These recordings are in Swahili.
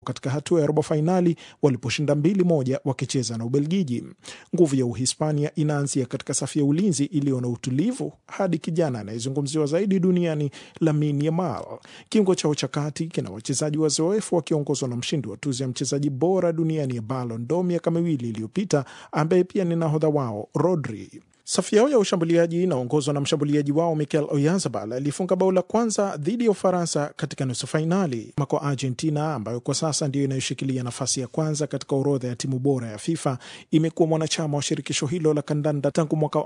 katika hatua ya robo fainali waliposhinda 2-1 wakicheza na Ubelgiji. Nguvu ya Uhispania inaanzia katika safu ya ulinzi iliyo na utulivu hadi kijana anayezungumziwa zaidi duniani Lamine Yamal. Kiungo chao cha kati kina wachezaji wazoefu wakiongozwa na mshindi wa tuzo ya mchezaji bora duniani ya Ballon d'Or miaka 2 iliyopita ambaye pia ni nahodha wao Rodri. Safu yao ya ushambuliaji inaongozwa na mshambuliaji wao Mikel Oyarzabal alifunga bao la kwanza dhidi ya Ufaransa katika nusu fainali. Kwa Argentina ambayo kwa sasa ndiyo inayoshikilia nafasi ya kwanza katika orodha ya timu bora ya FIFA, imekuwa mwanachama wa shirikisho hilo la kandanda tangu mwaka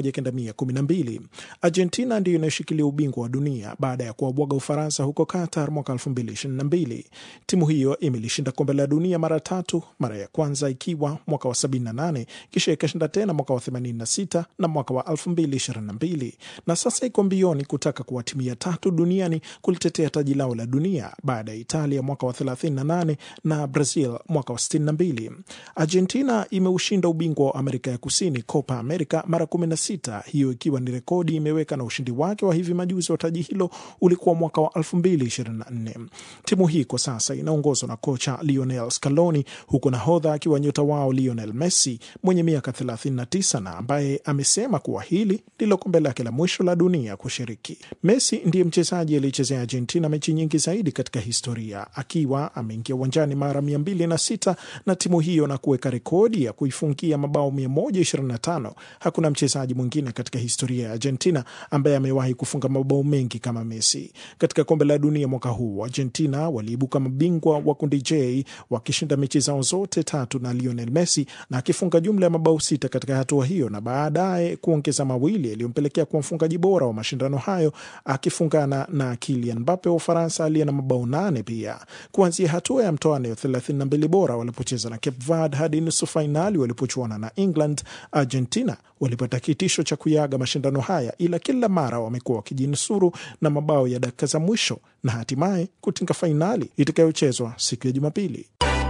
1912. Argentina ndiyo inayoshikilia ubingwa wa dunia baada ya kuwabwaga Ufaransa huko Qatar mwaka 2022. Timu hiyo imelishinda kombe la dunia mara 3, mara ya kwanza ikiwa mwaka wa 78, kisha ikashinda tena mwaka wa 86 na mwaka wa 2022, na sasa iko mbioni kutaka kuwa timu ya 3 duniani kulitetea taji lao la dunia baada ya Italia mwaka wa 38 na Brazil mwaka wa 62. Argentina imeushinda ubingwa wa Amerika ya Kusini Copa America mara 16, hiyo ikiwa ni rekodi imeweka, na ushindi wake wa hivi majuzi wa taji hilo ulikuwa mwaka wa 2024. Timu hii kwa sasa inaongozwa na kocha Lionel Scaloni, huko nahodha akiwa nyota wao Lionel Messi mwenye miaka 39 na ambaye amesema kuwa hili ndilo kombe lake la mwisho la dunia kushiriki. Messi ndiye mchezaji aliyechezea Argentina mechi nyingi zaidi katika historia, akiwa ameingia uwanjani mara 206 na timu hiyo na kuweka rekodi ya kuifungia mabao 125. Hakuna mchezaji mwingine katika historia ya Argentina ambaye amewahi kufunga mabao mengi kama Messi. Katika kombe la dunia mwaka huu, Argentina waliibuka mabingwa wa kundi J wakishinda mechi zao zote 3 na Lionel Messi na akifunga jumla ya mabao 6 katika hatua hiyo, na baadaye kuongeza mawili yaliyompelekea kuwa mfungaji bora wa mashindano hayo akifungana na Kylian Mbappe wa Ufaransa aliye na mabao 8 pia. Kuanzia hatua ya mtoano ya 32 bora walipocheza na Cape Verde hadi nusu fainali walipochuana na England, Argentina walipata kitisho cha kuyaga mashindano haya, ila kila mara wamekuwa wakijinusuru na mabao ya dakika za mwisho na hatimaye kutinga fainali itakayochezwa siku ya Jumapili.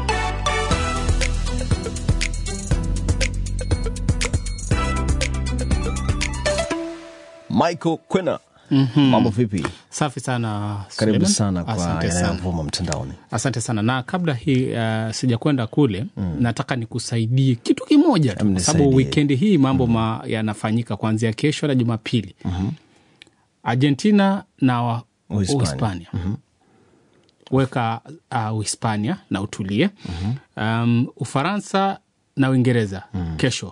Michael Kwena, mambo vipi? Safi sana. Karibu sana kwa yanayovuma mtandaoni. Asante sana. Na kabla hii sijakwenda kule, nataka nikusaidie kitu kimoja tu, kwa sababu weekend hii mambo yanafanyika kuanzia kesho na Jumapili. Argentina na Uhispania. Weka Uhispania na utulie. Ufaransa na Uingereza kesho.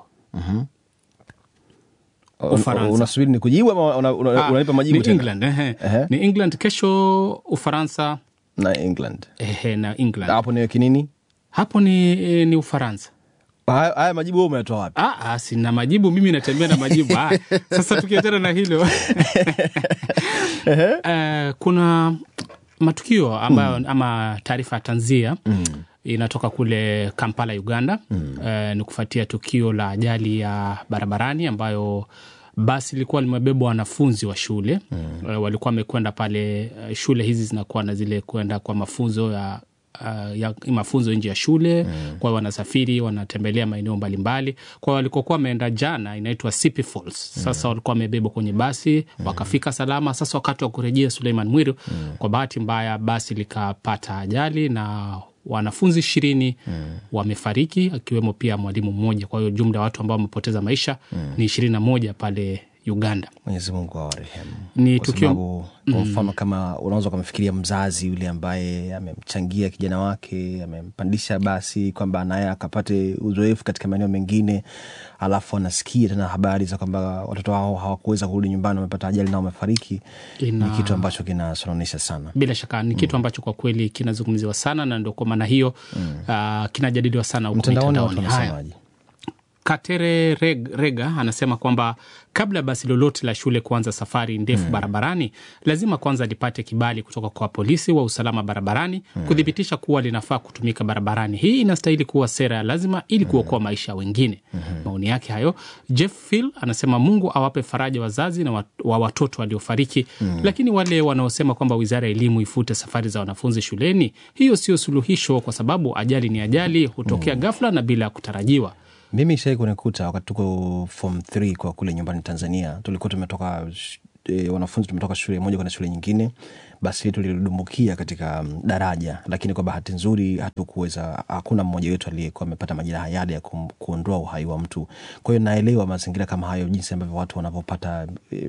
Unasubiri ni kujibu ama unanipa majibu tena? England, ni England kesho, Ufaransa na England. Na England. Hapo ni kinini? Hapo ni Ufaransa. Haya majibu wewe umetoa wapi? Sina majibu, mimi natembea na majibu. Sasa tukiachana na hilo. Kuna matukio ambayo ama taarifa ya tanzia inatoka kule Kampala, Uganda. Ni kufuatia tukio la ajali ya barabarani ambayo basi lilikuwa limebeba wanafunzi wa shule. Walikuwa wamekwenda pale, shule hizi zinakuwa na zile kwenda kwa mafunzo ya mafunzo nje ya shule. Kwa wanasafiri wanatembelea maeneo mbalimbali. Kwa walikokuwa wameenda jana inaitwa Sipi Falls. Sasa walikuwa wamebeba kwenye basi, wakafika salama. Sasa wakati wa kurejea Suleiman Mwiru, kwa bahati mbaya basi likapata ajali na wanafunzi 20 wamefariki, akiwemo pia mwalimu mmoja. Kwa hiyo jumla watu ambao wamepoteza maisha ni 21 pale Uganda. Mwenyezi Mungu awarehemu. Ni tukio kwa mfano kama unaweza kumfikiria mzazi yule ambaye amemchangia kijana wake, amempandisha basi kwamba naye akapate uzoefu katika maeneo mengine, alafu anasikia tena habari za kwamba watoto wao hawakuweza kurudi nyumbani, wamepata ajali na wamefariki. Ni kitu ambacho kinasononisha sana. Bila shaka ni kitu ambacho kwa kweli kinazungumziwa sana, na ndio kwa maana hiyo kinajadiliwa sana huko mtandaoni. Katere Rega anasema kwamba kabla basi lolote la shule kuanza safari ndefu barabarani, lazima kwanza lipate kibali kutoka kwa polisi wa usalama barabarani kudhibitisha kuwa linafaa kutumika barabarani. Hii inastahili kuwa sera ya lazima ili kuokoa maisha ya wengine. Maoni yake hayo. Jeff Phil anasema Mungu awape faraja wazazi na wa watoto waliofariki, lakini wale wanaosema kwamba Wizara ya Elimu ifute safari za wanafunzi shuleni, hiyo sio suluhisho, kwa sababu ajali ni ajali, hutokea ghafla na bila kutarajiwa. Mimi shai kunikuta wakati tuko form 3 kwa kule nyumbani Tanzania. Tulikuwa tumetoka wanafunzi tumetoka shule moja kwenda shule nyingine. basi letu lilidumbukia katika daraja, lakini kwa bahati nzuri hakuna mmoja wetu aliyekuwa amepata majeraha yale ya kuondoa uhai wa mtu. Kwa hiyo naelewa mazingira kama hayo, jinsi ambavyo watu wanapopata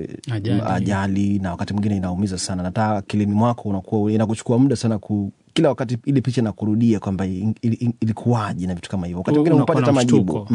ajali, na wakati mwingine inaumiza sana, na hata akilini mwako unakuwa inakuchukua muda sana kila wakati ile picha na kurudia kwamba ilikuwaje na vitu kama hivyo. Wakati mwingine unapata majibu.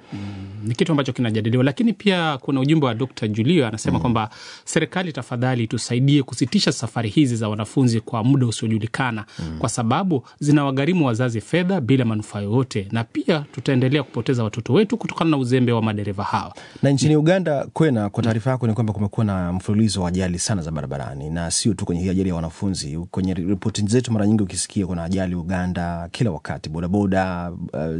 Ni kitu ambacho kinajadiliwa, lakini pia kuna ujumbe wa Dr. Julio anasema kwamba serikali tafadhali tusaidie kusitisha safari hizi za wanafunzi kwa muda usiojulikana, kwa sababu zinawagharimu wazazi fedha bila manufaa yoyote, na pia tutaendelea kupoteza watoto wetu kutokana na uzembe wa madereva hawa. Na nchini Uganda, Kwena, kwa taarifa yako ni kwamba kumekuwa na mfululizo wa ajali sana za barabarani, na sio tu kwenye hii ajali ya wanafunzi. Kwenye ripoti zetu mara nyingi ukisikia kuna ajali Uganda kila wakati, bodaboda,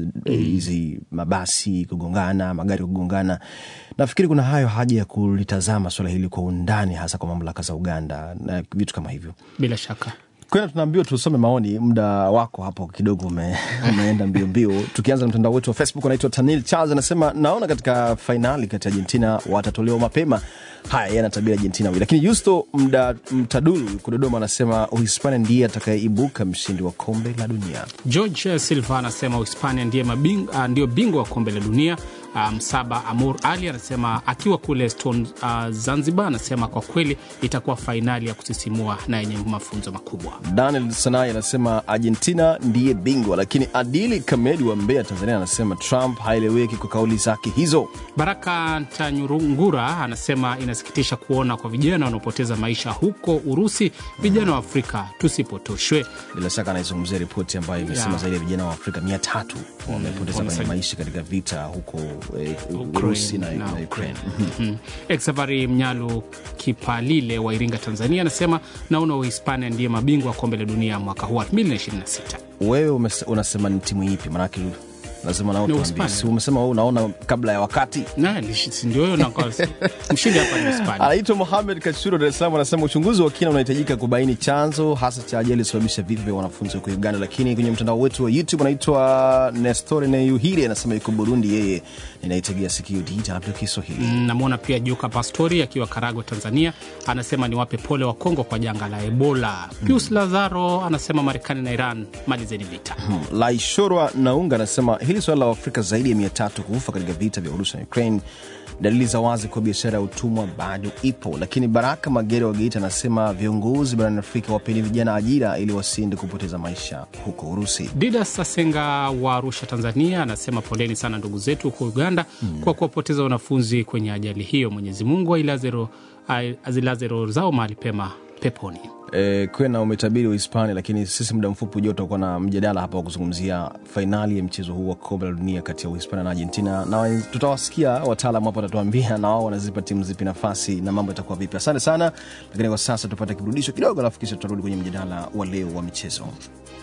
hizi mabasi kugongana, magari kugongana. Nafikiri kuna haja ya kulitazama swala hili kwa undani, hasa kwa mamlaka za Uganda na vitu kama hivyo. Bila shaka. Kwena, tunaambiwa tusome maoni. Muda wako hapo kidogo umeenda mbio. Tukianza na mtandao wetu wa Facebook, anaitwa Tanil Charles, anasema naona katika finali kati ya Argentina watatolewa mapema. Haya, yana tabia Argentina. Lakini Justo Mtadulu Kudodoma anasema Uhispania ndiye atakayeibuka mshindi wa kombe la dunia. George Silva anasema Uhispania ndio bingwa wa kombe la dunia. Msaba Amur Ali anasema akiwa kule Stone Zanzibar, anasema kwa kweli itakuwa fainali ya kusisimua na yenye mafunzo makubwa. Daniel Sanai anasema Argentina ndiye bingwa, lakini Adili Kamedi wa Mbeya Tanzania anasema Trump haeleweki kwa kauli zake hizo. Baraka Tanyurungura anasema inasikitisha kuona kwa vijana wanaopoteza maisha huko Urusi. Vijana wa Afrika tusipotoshwe. Bila shaka anaizungumzia ripoti ambayo imesema zaidi ya vijana wa Afrika 300 wamepoteza maisha katika vita huko Urusi na Ukraine. Exavari Mnyalu Kipalile wa Iringa Tanzania anasema naona Uhispania ndiye mabingwa wa kombe la dunia mwaka huu 2026. Wewe unasema ni timu ipi? Maana lazima nao tuambie. Si umesema wewe unaona kabla ya wakati? Ndio hiyo, na mshindi hapa ni Hispania. Anaitwa Mohamed Kachuro Dar es Salaam, anasema uchunguzi wa kina unahitajika kubaini chanzo hasa cha ajali iliyosababisha vifo vya wanafunzi huko Uganda. Lakini kwenye mtandao wetu wa YouTube anaitwa Nestor Neyuhiri anasema yuko Burundi, yeye ninaitegea sikio DW Kiswahili. Namuona pia Joka Pastori akiwa Karagwe Tanzania, anasema niwape pole wa Kongo kwa janga la Ebola. Pius Lazaro anasema Marekani na Iran malizeni vita. Laishorwa Naunga anasema hili swala la Afrika zaidi ya 300 kufa katika vita vya Urusi na Ukraine, dalili za wazi kwa biashara ya utumwa bado ipo. Lakini Baraka Magere wa Geita anasema viongozi barani Afrika wapeni vijana ajira ili wasiende kupoteza maisha huko Urusi. Didas Sasenga wa Arusha Tanzania anasema poleni sana ndugu zetu huko Uganda kwa kuwapoteza wanafunzi kwenye ajali hiyo. Mwenyezi Mungu azilaze roho zao mahali pema peponi. Kwena, umetabiri Uhispania, lakini sisi muda mfupi ujao tutakuwa na mjadala hapa wa kuzungumzia fainali ya mchezo huu wa kombe la dunia kati ya Uhispania na Argentina, na tutawasikia wataalamu hapa watatuambia na wao wanazipa timu zipi nafasi na mambo yatakuwa vipi. Asante sana, lakini kwa sasa tupate kiburudisho kidogo, alafu kisha tutarudi kwenye mjadala wa leo wa michezo.